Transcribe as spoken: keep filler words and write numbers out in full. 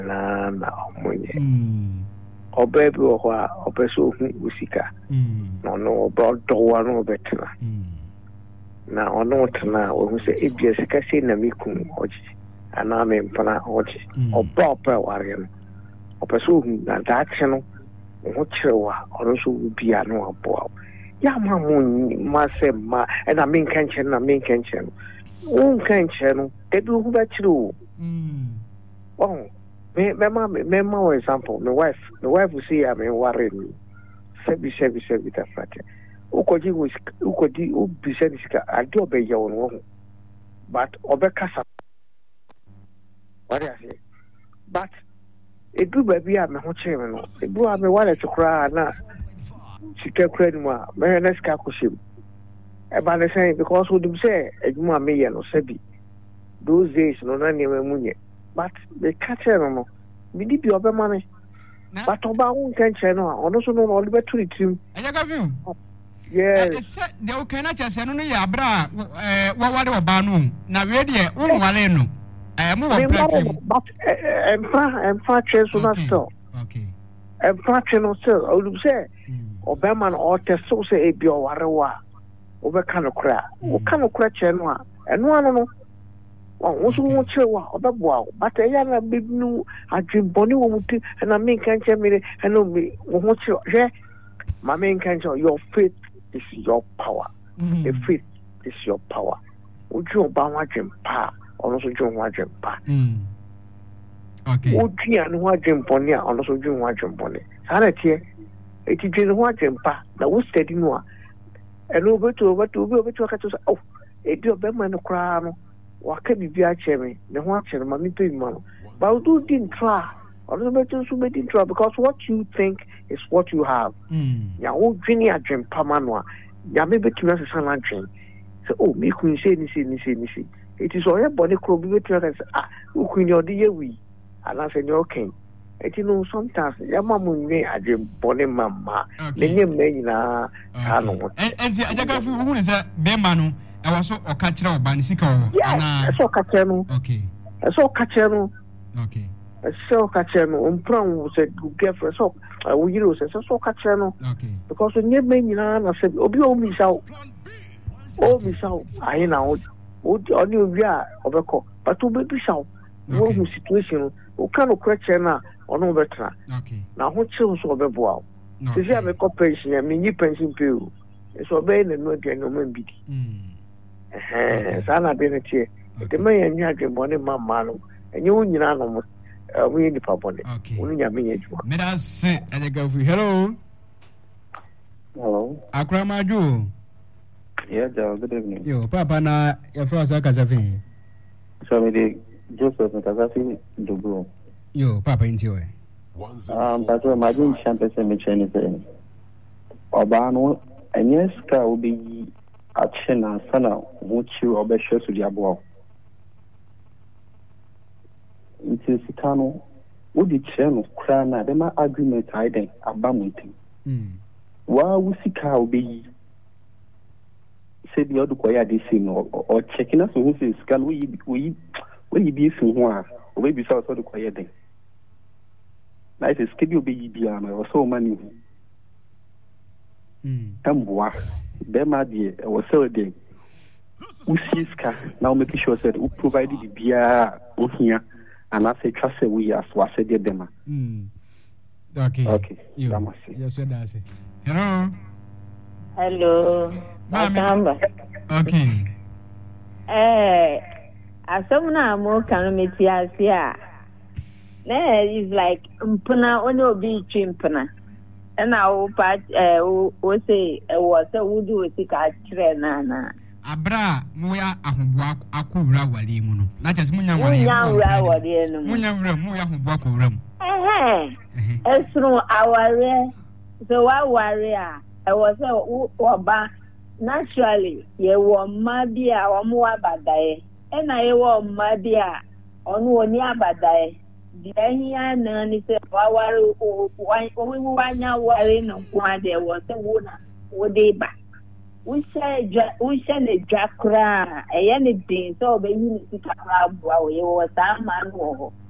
na na omunye oba bi wo ho a opeso hu usika no no oba do wa no betra na ono tena wo hu se ebia sika se na mikun oji ana me mpana oji oba opa ware no opeso hu na daakye no ho kirewa ono so bia no aboa ya ma mu ma se ma e na me nkanche na me nkanche no wo nkanche no debi hu ba kire o oh me me ma me ma for example my wife my wife will say I mean worry me sebi sebi sebi ta fate ukoji ukoji u bisani sika ade obeya won wo but obekasa what I say but edu baby a me ho kire no edu a me wallet kura na sika kura ni ma me na sika koshim e ba na say because we do say ejuma me ye no sebi those days no na ni munye but the catcher no me di bi obema me but oba won kan che no ono so no no be to team ejaga view yes eh de o kan na chese no no ya bra eh wa wale oba no na we de won wale no eh mo wo prepare but em fa em fa che so na so okay em fa che no so o lu say obema no o te so say e bi o ware wa o be kan kra o kan kra che no a eno ano no oh so mo chewa obeboa but eya na bibnu adweboni wo muti na me kan che me na me wo chewa je ma me kan che your faith is your power mm-hmm. The faith is your power oju oba wa dwempa ono so dwu wa dwempa mm okay oju ya no wa dwemponi a ono so dwu wa dwemponi sana tie eti dwu wa dwempa na wo steady no a eno beto beto beto ka to oh edi obema no kra no waka bibia cheme ne ho achere ma mi pe ma no but do din try or no better so better try because what you think is what you have mm ya wo dwini adwen pama no a ya me betumi asesa na adwen so oh me kun say ni say ni say ni say it is all your body kro bi betumi asesa ah wo kun ni odi ye wi ala say ni okay it you know sometimes ya ma mu nwe adwen body mama le nye me nyina ka no enti ajaga fi hu ni say be ma no e was so okachira oba ni sika o ana so okachira no okay so okachira no okay so okachira no umpran say girlfriend so we you say so okachira no okay because nye me nyina na say obi o mi sa o mi sa ayi na o oni obi a obeko but obi bi sa wo hu situation o kan o kwachira na ono betra okay na ho chill so obeboa o say me corporation me nyi pension pay o so be na no dia no man bi mm eh sana be na tie de me nya adwebone mama no enye wo nyina no mo we ni pa bone onu nya me nyejuma me da se ajaga fu hello hello akramaju yeah ja good evening yo papa na ya fra sa kasafi so me de Joseph na kasafi dubu yo papa inti we um but my dream championship me chene se oba no enye ska obi achena sana wuchi obehwe so diabo nti sikano wodi cheno kra na de ma agreement aiden abamunti mm wa wusika obeyi se bi oduko ya de sim no o checking us who say skal we we we bi fi ho a obebi sa so duko ya den na ise skedi obeyi bia na o so mani mm tambua be ma de o so de usiska na o make sure said who provided the bia o hia and I say trust we as was said them mm okay okay you yes so that's it hello hello Makamba okay eh asomna mo kan metiasia na is like mpuna only obi chimpuna na o pa eh o say e wo say wo do sika kire na na abra mo ya ahobua akowura wale mu no na chese munya wale munya wura wale no munya wura mu ya ahobua akowura mu eh eh esru aware so wa ware a e wo say oba naturally ye wo ma bia wo mu abadae e na ye wo ma bia onu oni abadae di ahia na ni se wa ware o o wanya ware no kwa de wo say wo na wo de ba we say we say ne jakra e ya ne din so be yi ni sikakra bua we wo sa man wo